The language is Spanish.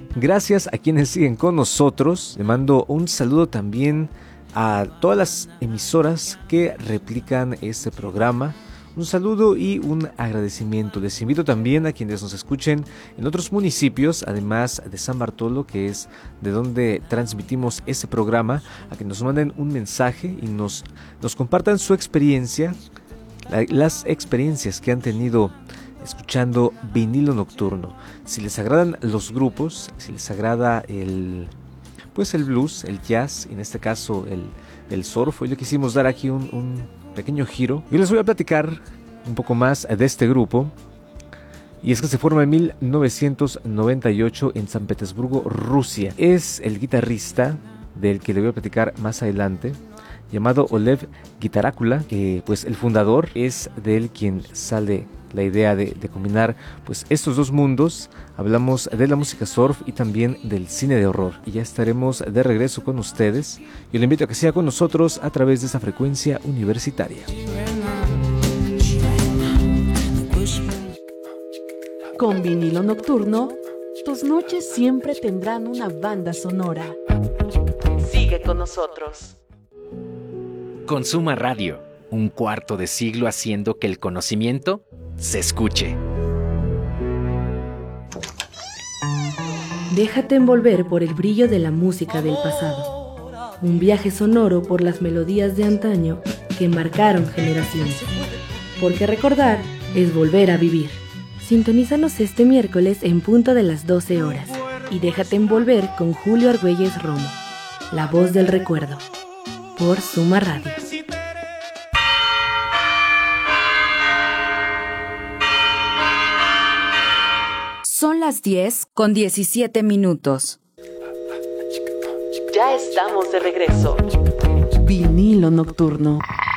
Gracias a quienes siguen con nosotros. Le mando un saludo también a todas las emisoras que replican este programa. Un saludo y un agradecimiento. Les invito también a quienes nos escuchen en otros municipios, además de San Bartolo, que es de donde transmitimos este programa, a que nos manden un mensaje y nos compartan su experiencia, las experiencias que han tenido escuchando Vinilo Nocturno. Si les agradan los grupos, si les agrada el blues, el jazz, en este caso el surf, hoy le quisimos dar aquí un pequeño giro. Yo les voy a platicar un poco más de este grupo. Y es que se forma en 1998 en San Petersburgo, Rusia. Es el guitarrista del que le voy a platicar más adelante, llamado Oleg Gitarakula, que pues el fundador, es de él quien sale la idea de combinar pues estos dos mundos. Hablamos de la música surf y también del cine de horror, y ya estaremos de regreso con ustedes. Yo le invito a que siga con nosotros a través de esta frecuencia universitaria. Con Vinilo Nocturno, tus noches siempre tendrán una banda sonora. Sigue con nosotros. Consuma Radio, un cuarto de siglo haciendo que el conocimiento se escuche. Déjate envolver por el brillo de la música del pasado. Un viaje sonoro por las melodías de antaño que marcaron generaciones. Porque recordar es volver a vivir. Sintonízanos este miércoles en punto de las 12 horas. Y déjate envolver con Julio Argüelles Romo, la voz del recuerdo, por Suma Radio. Son las 10:17. Ya estamos de regreso. Vinilo Nocturno.